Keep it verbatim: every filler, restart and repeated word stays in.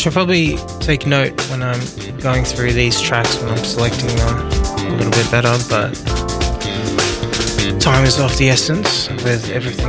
should probably take note when I'm going through these tracks, when I'm selecting them a little bit better, but time is of the essence with everything